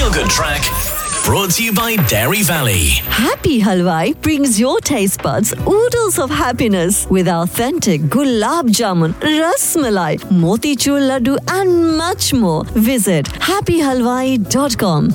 Feel Good Track brought to you by Dairy Valley. Happy Halwai brings your taste buds oodles of happiness with authentic gulab jamun, ras malai, motichur laddu and much more. Visit happyhalwai.com.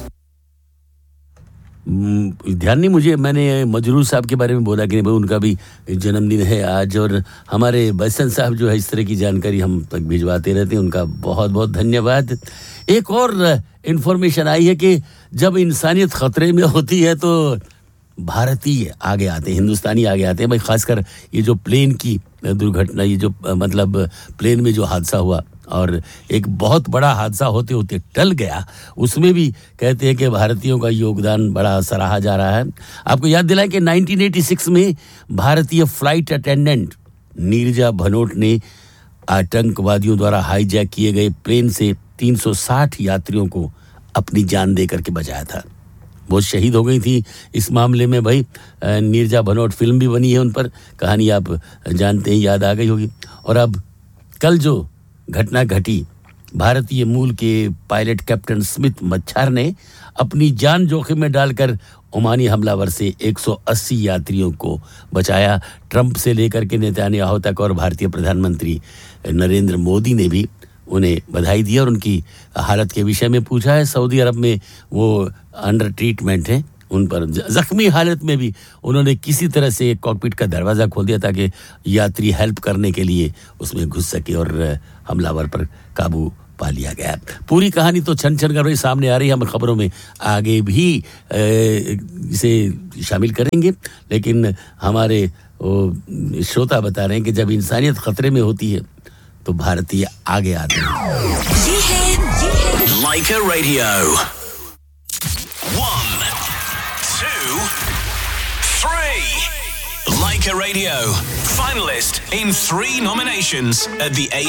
ध्यान नहीं मुझे, मैंने मजरूर साहब के बारे में बोला कि भाई उनका भी जन्मदिन है आज, और हमारे बच्चन साहब जो है इस तरह की जानकारी हम तक भिजवाते रहते हैं, उनका बहुत बहुत धन्यवाद। एक और इन्फॉर्मेशन आई है कि जब इंसानियत खतरे में होती है तो भारतीय आगे आते हैं, हिंदुस्तानी आगे आते हैं भाई। खासकर ये जो प्लेन की दुर्घटना, ये जो मतलब प्लेन में जो हादसा हुआ और एक बहुत बड़ा हादसा होते होते टल गया, उसमें भी कहते हैं कि भारतीयों का योगदान बड़ा सराहा जा रहा है। आपको याद दिलाएं कि 1986 में भारतीय फ्लाइट अटेंडेंट नीरजा भनोट ने आतंकवादियों द्वारा हाईजैक किए गए प्लेन से 360 यात्रियों को अपनी जान दे करके बचाया था। वो शहीद हो गई थी इस मामले में भाई। नीरजा भनोट फिल्म भी बनी है उन पर, कहानी आप जानते हैं, याद आ गई होगी। और अब कल जो घटना घटी, भारतीय मूल के पायलट कैप्टन स्मिथ मच्छर ने अपनी जान जोखिम में डालकर ओमानी हमलावर से 180 यात्रियों को बचाया। ट्रंप से लेकर के नेतन्याहू तक और भारतीय प्रधानमंत्री नरेंद्र मोदी ने भी उन्हें बधाई दी और उनकी हालत के विषय में पूछा है। सऊदी अरब में वो अंडर ट्रीटमेंट हैं, उन पर जख्मी हालत में भी उन्होंने किसी तरह से कॉकपिट का दरवाज़ा खोल दिया ताकि यात्री हेल्प करने के लिए उसमें घुस सके और हमलावर पर काबू पा लिया गया। पूरी कहानी तो छन छन कर सामने आ रही है, हम खबरों में आगे भी इसे शामिल करेंगे, लेकिन हमारे श्रोता बता रहे हैं कि जब इंसानियत खतरे में होती है तो भारतीय आगे आते हैं। ये है Laika Radio. 1, 2, 3. Laika Radio, finalist in 3 nominations at the